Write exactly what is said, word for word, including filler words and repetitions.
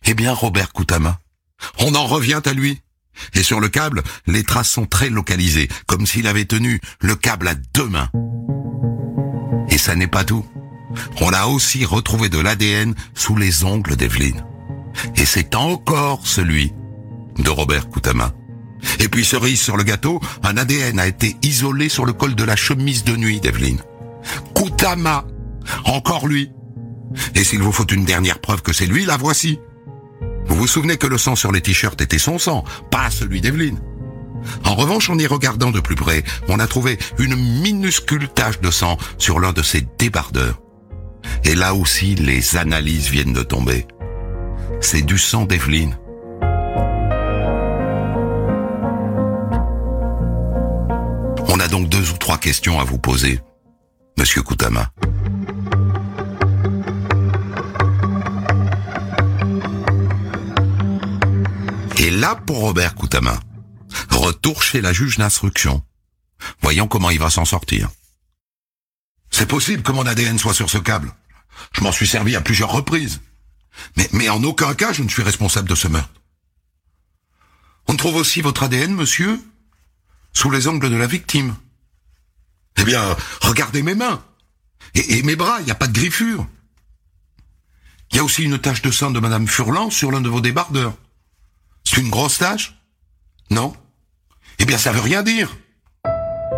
Eh bien, Robert Koutama, on en revient à lui. Et sur le câble, les traces sont très localisées, comme s'il avait tenu le câble à deux mains. Et ça n'est pas tout. On a aussi retrouvé de l'A D N sous les ongles d'Evelyne. Et c'est encore celui de Robert Koutama. Et puis cerise sur le gâteau, un A D N a été isolé sur le col de la chemise de nuit d'Evelyne. Koutama, encore lui. Et s'il vous faut une dernière preuve que c'est lui, la voici. Vous vous souvenez que le sang sur les t-shirts était son sang, pas celui d'Evelyne. En revanche, en y regardant de plus près, on a trouvé une minuscule tache de sang sur l'un de ses débardeurs. Et là aussi, les analyses viennent de tomber. C'est du sang d'Evelyne. On a donc deux ou trois questions à vous poser, Monsieur Koutama. Et là, pour Robert Koutama, retour chez la juge d'instruction. Voyons comment il va s'en sortir. C'est possible que mon A D N soit sur ce câble. Je m'en suis servi à plusieurs reprises. Mais, mais en aucun cas, je ne suis responsable de ce meurtre. On trouve aussi votre A D N, monsieur, sous les ongles de la victime. Eh bien, regardez mes mains. Et, et mes bras, il n'y a pas de griffure. Il y a aussi une tache de sang de Madame Furlan sur l'un de vos débardeurs. C'est une grosse tache? Non? Eh bien, ça veut rien dire.